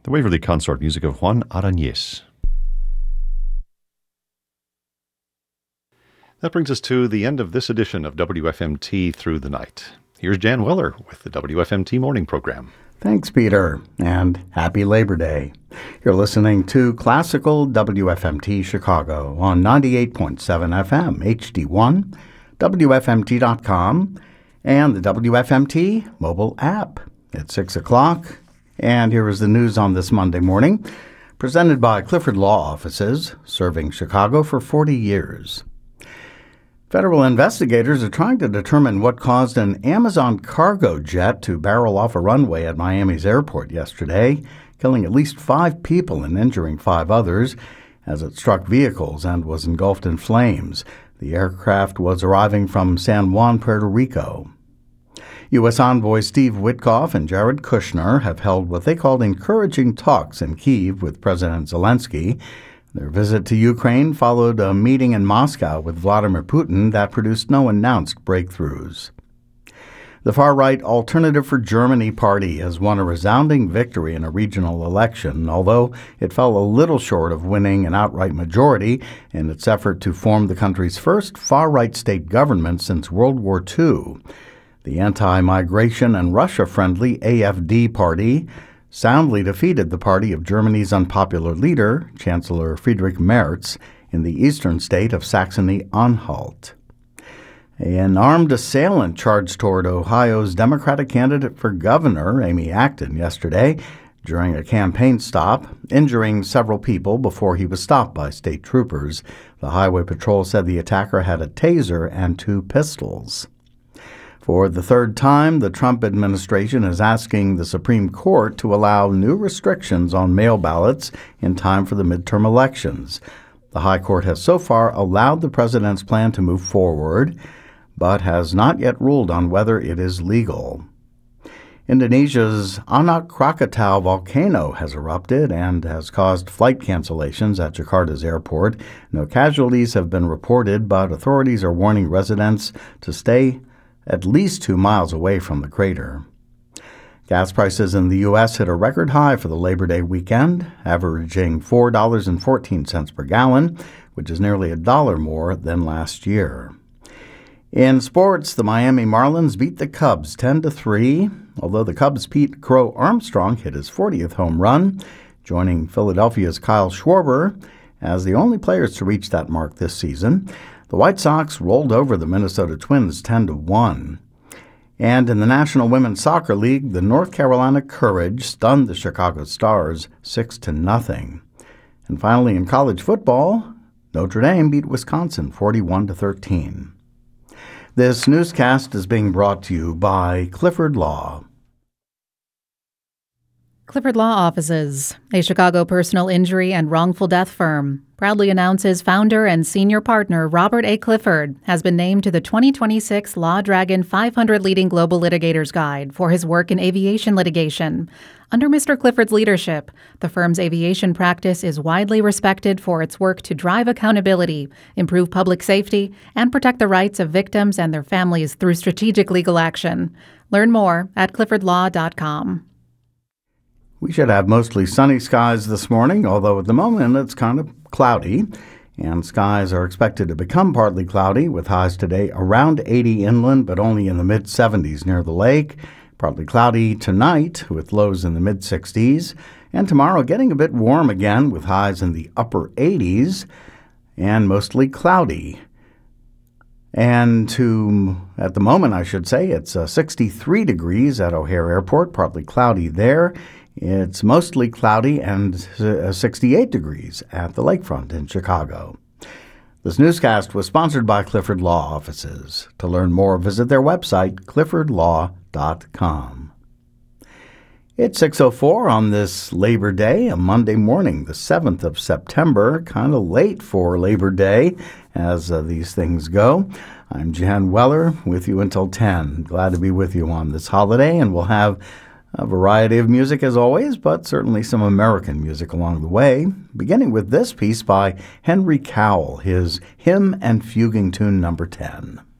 the Waverly Consort music of Juan Arañez. That brings us to the end of this edition of WFMT Through the Night. Here's Jan Weller with the WFMT Morning Program. Thanks, Peter, and happy Labor Day. You're listening to Classical WFMT Chicago on 98.7 FM, HD1, WFMT.com, and the WFMT mobile app. It's 6 o'clock, and here is the news on this Monday morning, presented by Clifford Law Offices, serving Chicago for 40 years. Federal investigators are trying to determine what caused an Amazon cargo jet to barrel off a runway at Miami's airport yesterday, killing at least 5 people and injuring 5 others as it struck vehicles and was engulfed in flames. The aircraft was arriving from San Juan, Puerto Rico. U.S. Envoy Steve Witkoff and Jared Kushner have held what they called encouraging talks in Kyiv with President Zelensky. Their visit to Ukraine followed a meeting in Moscow with Vladimir Putin that produced no announced breakthroughs. The far-right Alternative for Germany party has won a resounding victory in a regional election, although it fell a little short of winning an outright majority in its effort to form the country's first far-right state government since World War II. The anti-migration and Russia-friendly AfD party soundly defeated the party of Germany's unpopular leader, Chancellor Friedrich Merz, in the eastern state of Saxony-Anhalt. An armed assailant charged toward Ohio's Democratic candidate for governor, Amy Acton, yesterday during a campaign stop, injuring several people before he was stopped by state troopers. The Highway Patrol said the attacker had a taser and 2 pistols. For the third time, the Trump administration is asking the Supreme Court to allow new restrictions on mail ballots in time for the midterm elections. The High Court has so far allowed the president's plan to move forward, but has not yet ruled on whether it is legal. Indonesia's Anak Krakatau volcano has erupted and has caused flight cancellations at Jakarta's airport. No casualties have been reported, but authorities are warning residents to stay at least 2 miles away from the crater. Gas prices in the U.S. hit a record high for the Labor Day weekend, averaging $4.14 per gallon, which is nearly $1 more than last year. In sports, the Miami Marlins beat the Cubs 10-3, although the Cubs' Pete Crow Armstrong hit his 40th home run, joining Philadelphia's Kyle Schwarber as the only players to reach that mark this season. The White Sox rolled over the Minnesota Twins 10-1. And in the National Women's Soccer League, the North Carolina Courage stunned the Chicago Stars 6-0. And finally, in college football, Notre Dame beat Wisconsin 41-13. This newscast is being brought to you by Clifford Law. Clifford Law Offices, a Chicago personal injury and wrongful death firm, proudly announces founder and senior partner Robert A. Clifford has been named to the 2026 Law Dragon 500 Leading Global Litigators Guide for his work in aviation litigation. Under Mr. Clifford's leadership, the firm's aviation practice is widely respected for its work to drive accountability, improve public safety, and protect the rights of victims and their families through strategic legal action. Learn more at cliffordlaw.com. We should have mostly sunny skies this morning, although at the moment it's kind of cloudy, and skies are expected to become partly cloudy with highs today around 80 inland, but only in the mid-70s near the lake. Partly cloudy tonight with lows in the mid-60s, and tomorrow getting a bit warm again with highs in the upper 80s, and mostly cloudy. And at the moment, I should say, it's 63 degrees at O'Hare Airport, partly cloudy there. It's mostly cloudy and 68 degrees at the lakefront in Chicago. This newscast was sponsored by Clifford Law Offices. To learn more, visit their website, cliffordlaw.com. It's 6:04 on this Labor Day, a Monday morning, the 7th of September. Kind of late for Labor Day, as these things go. I'm Jan Weller, with you until 10. Glad to be with you on this holiday, and we'll have a variety of music as always, but certainly some American music along the way, beginning with this piece by Henry Cowell, his Hymn and Fuguing Tune number 10.